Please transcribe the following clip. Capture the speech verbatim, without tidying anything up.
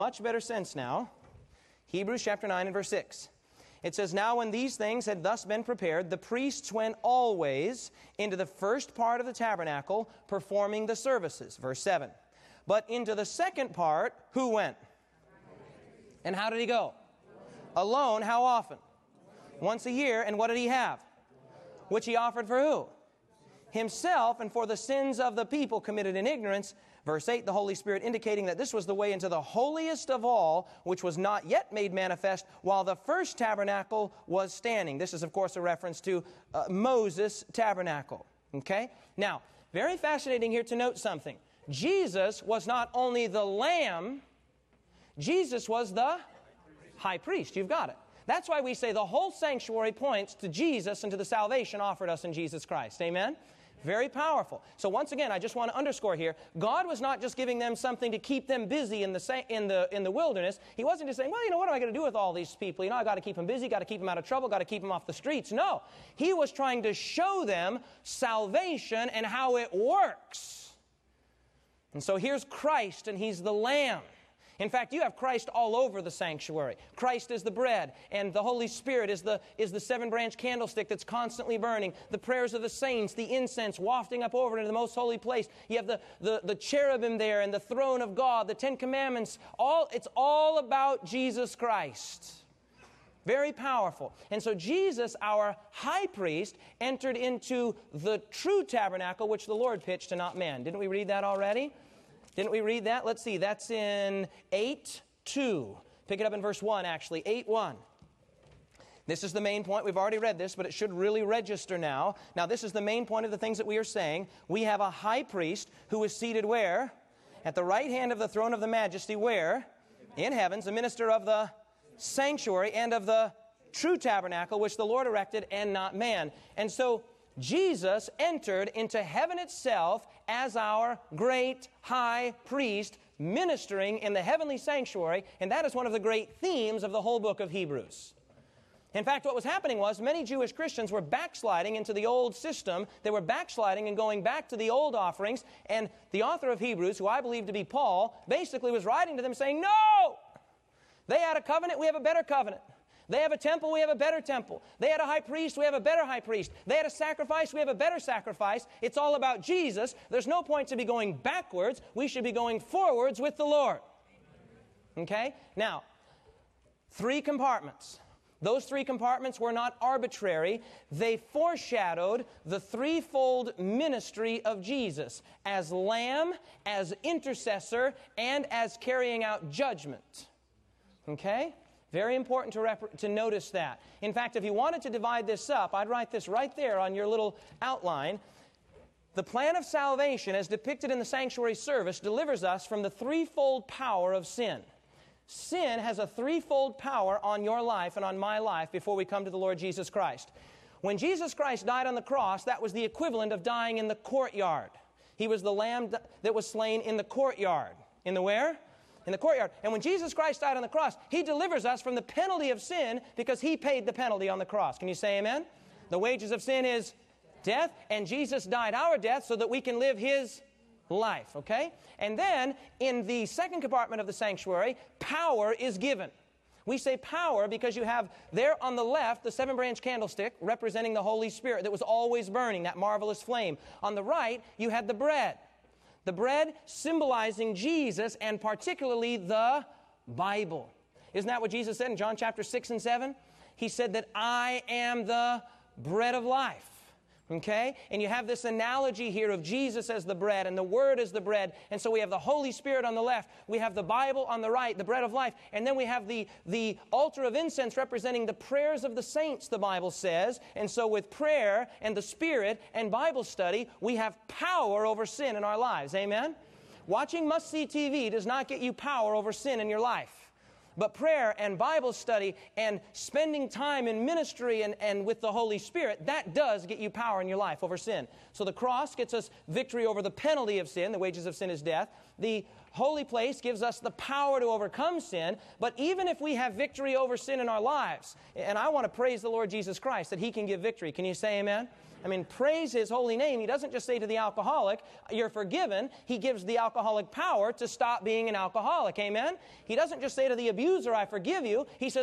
Much better sense now. Hebrews chapter nine and verse six. It says, "Now when these things had thus been prepared, the priests went always into the first part of the tabernacle, performing the services." Verse seven. "But into the second part, who went?" And how did he go? Alone. How often? Once a year. And what did he have? Which he offered for who? Himself, and for the sins of the people committed in ignorance. Verse eight, the Holy Spirit indicating that this was the way into the holiest of all, which was not yet made manifest while the first tabernacle was standing. This is, of course, a reference to uh, Moses' tabernacle. Okay? Now, very fascinating here to note something. Jesus was not only the Lamb, Jesus was the high priest. You've got it. That's why we say the whole sanctuary points to Jesus and to the salvation offered us in Jesus Christ. Amen? Very powerful. So once again, I just want to underscore here, God was not just giving them something to keep them busy in the in the in the wilderness. He wasn't just saying, well, you know, what am I going to do with all these people? You know, I got to keep them busy, got to keep them out of trouble, got to keep them off the streets. No. He was trying to show them salvation and how it works. And so here's Christ, and He's the Lamb. In fact, you have Christ all over the sanctuary. Christ is the bread, and the Holy Spirit is the, is the seven-branch candlestick that's constantly burning. The prayers of the saints, the incense wafting up over into the most holy place. You have the, the, the cherubim there and the throne of God, the Ten Commandments. All, it's all about Jesus Christ. Very powerful. And so Jesus, our high priest, entered into the true tabernacle which the Lord pitched and not man. Didn't we read that already? Didn't we read that? Let's see. That's in eight two. Pick it up in verse one, actually. eight one. This is the main point. We've already read this, but it should really register now. Now, this is the main point of the things that we are saying. We have a high priest who is seated where? At the right hand of the throne of the majesty. Where? In heavens, a minister of the sanctuary and of the true tabernacle, which the Lord erected and not man. And so Jesus entered into heaven itself as our great high priest, ministering in the heavenly sanctuary, and that is one of the great themes of the whole book of Hebrews. In fact, what was happening was many Jewish Christians were backsliding into the old system. They were backsliding and going back to the old offerings, and the author of Hebrews, who I believe to be Paul, basically was writing to them saying, no! They had a covenant, we have a better covenant. They have a temple, we have a better temple. They had a high priest, we have a better high priest. They had a sacrifice, we have a better sacrifice. It's all about Jesus. There's no point to be going backwards. We should be going forwards with the Lord. Okay? Now, three compartments. Those three compartments were not arbitrary. They foreshadowed the threefold ministry of Jesus as Lamb, as intercessor, and as carrying out judgment. Okay? Very important to, rep- to notice that. In fact, if you wanted to divide this up, I'd write this right there on your little outline. The plan of salvation, as depicted in the sanctuary service, delivers us from the threefold power of sin. Sin has a threefold power on your life and on my life before we come to the Lord Jesus Christ. When Jesus Christ died on the cross, that was the equivalent of dying in the courtyard. He was the lamb that was slain in the courtyard. In the where? In the courtyard. And when Jesus Christ died on the cross, He delivers us from the penalty of sin because He paid the penalty on the cross. Can you say amen? The wages of sin is death, and Jesus died our death so that we can live His life, okay? And then, in the second compartment of the sanctuary, power is given. We say power because you have there on the left the seven-branch candlestick representing the Holy Spirit that was always burning, that marvelous flame. On the right, you had the bread. The bread symbolizing Jesus and particularly the Bible. Isn't that what Jesus said in John chapter six and seven? He said that I am the bread of life. Okay? And you have this analogy here of Jesus as the bread and the Word as the bread. And so we have the Holy Spirit on the left. We have the Bible on the right, the bread of life. And then we have the, the altar of incense representing the prayers of the saints, the Bible says. And so with prayer and the Spirit and Bible study, we have power over sin in our lives. Amen? Watching must-see T V does not get you power over sin in your life. But prayer and Bible study and spending time in ministry and, and with the Holy Spirit, that does get you power in your life over sin. So the cross gets us victory over the penalty of sin. The wages of sin is death. The holy place gives us the power to overcome sin. But even if we have victory over sin in our lives, and I want to praise the Lord Jesus Christ that He can give victory. Can you say amen? I mean, praise His holy name. He doesn't just say to the alcoholic, you're forgiven. He gives the alcoholic power to stop being an alcoholic. Amen? He doesn't just say to the abuser, I forgive you. He says,